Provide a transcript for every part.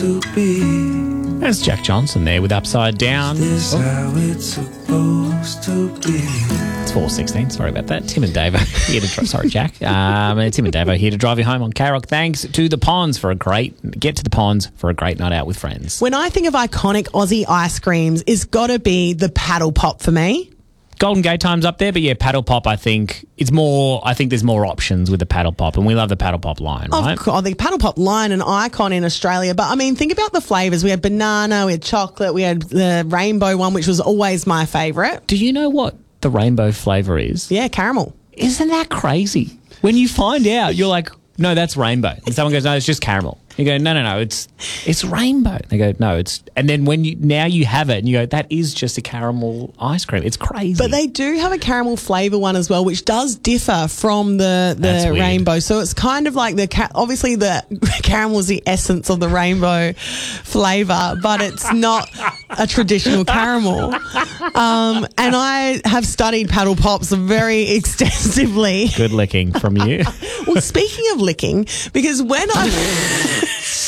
to be. There's Jack Johnson there with Upside Down. This how it's supposed to be. It's 4:16. Sorry about that. Tim and Davo here to sorry, Jack. Tim and Davo here to drive you home on K-Rock. Thanks to the Ponds for a great night out with friends. When I think of iconic Aussie ice creams, it's got to be the Paddle Pop for me. Golden Gate Time's up there, but yeah, Paddle Pop, I think there's more options with the Paddle Pop, and we love the Paddle Pop line, right? Of course, the Paddle Pop line, an icon in Australia. But I mean, think about the flavours. We had banana, we had chocolate, we had the rainbow one, which was always my favourite. Do you know what the rainbow flavour is? Yeah, caramel. Isn't that crazy? When you find out, you're like, no, that's rainbow. And someone goes, no, it's just caramel. You go, no, it's rainbow. They go, no, it's, and then when you have it and you go, that is just a caramel ice cream. It's crazy. But they do have a caramel flavour one as well, which does differ from the rainbow. So it's kind of like obviously the caramel is the essence of the rainbow flavour, but it's not a traditional caramel. And I have studied Paddle Pops very extensively. Good licking from you. Well, speaking of licking, because when I...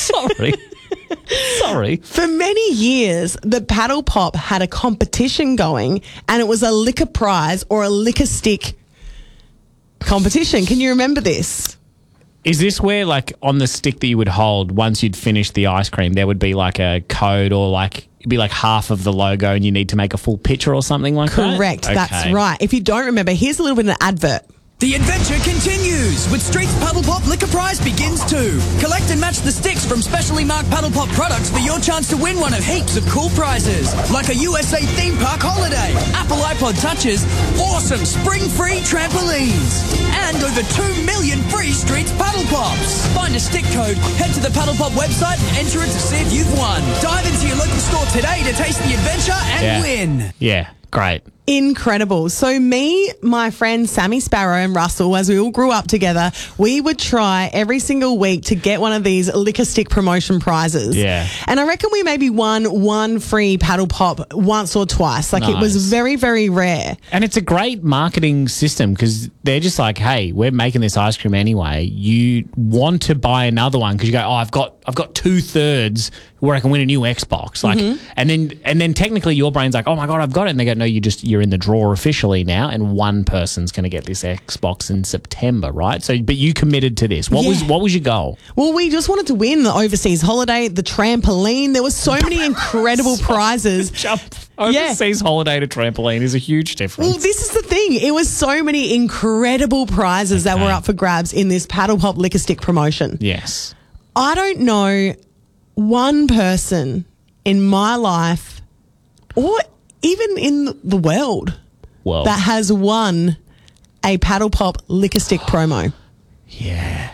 Sorry. For many years, the Paddle Pop had a competition going, and it was a liquor prize or a liquor stick competition. Can you remember this? Is this where, like, on the stick that you would hold, once you'd finished the ice cream, there would be like a code or like it'd be like half of the logo and you need to make a full picture or something like that? Correct. That's right. If you don't remember, here's a little bit of an advert. The adventure continues with Streets Paddle Pop Liquor Prize begins too. Collect and match the sticks from specially marked Paddle Pop products for your chance to win one of heaps of cool prizes, like a USA theme park holiday, Apple iPod touches, awesome spring-free trampolines, and over 2 million free Streets Paddle Pops. Find a stick code, head to the Paddle Pop website and enter it to see if you've won. Dive into your local store today to taste the adventure and win. Yeah, great. Incredible. So me, my friend Sammy Sparrow and Russell, as we all grew up together, we would try every single week to get one of these liquor stick promotion prizes. Yeah. And I reckon we maybe won one free Paddle Pop once or twice. Like It was very, very rare. And it's a great marketing system because they're just like, hey, we're making this ice cream anyway. You want to buy another one because you go, oh, I've got 2/3 where I can win a new Xbox. Like, and then technically your brain's like, oh my God, I've got it. And they go, no, you're in the draw officially now, and one person's going to get this Xbox in September, right? So, but you committed to this. What was your goal? Well, we just wanted to win the overseas holiday, the trampoline. There were so many incredible prizes. Overseas holiday to trampoline is a huge difference. Well, this is the thing. It was so many incredible prizes that were up for grabs in this Paddle Pop liquor stick promotion. Yes. I don't know one person in my life or even in the world that has won a Paddle Pop liquor stick promo. Yeah.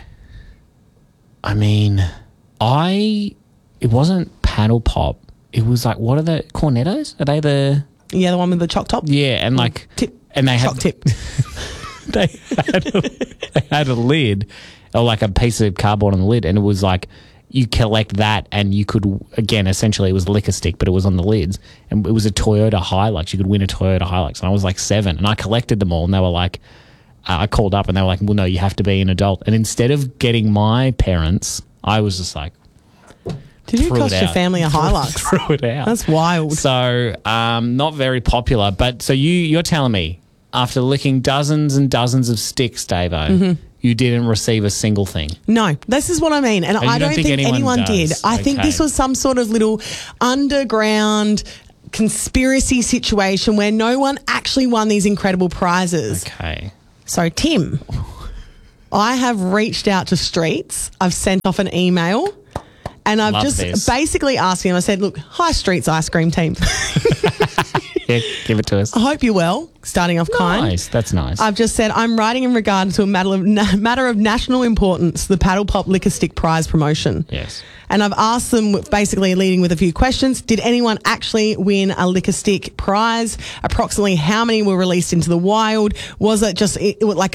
I mean, it wasn't Paddle Pop. It was like, what are the Cornettos? Are they the... Yeah, the one with the choc top? Yeah, and like... Tip. And they choc tip. they had a lid, or like a piece of cardboard on the lid, and it was like... You collect that and you could, again, essentially it was a liquor stick, but it was on the lids. And it was a Toyota Hilux. You could win a Toyota Hilux. And I was like 7 and I collected them all. And they were like, I called up and they were like, well, no, you have to be an adult. And instead of getting my parents, I was just like, did you cost your family a Hilux? Threw it out. That's wild. So, not very popular. But so you're telling me after licking dozens and dozens of sticks, Davo, you didn't receive a single thing? No, this is what I mean. And I don't think anyone did. I think this was some sort of little underground conspiracy situation where no one actually won these incredible prizes. Okay. So, Tim, I have reached out to Streets. I've sent off an email and I've basically asked him, I said, look, hi, Streets ice cream team. Yeah, give it to us. I hope you're well, starting off kind. Nice, that's nice. I've just said, I'm writing in regard to a matter of national importance, the Paddle Pop Liquor Stick Prize promotion. Yes. And I've asked them, basically leading with a few questions, did anyone actually win a liquor stick prize? Approximately how many were released into the wild? Was it just like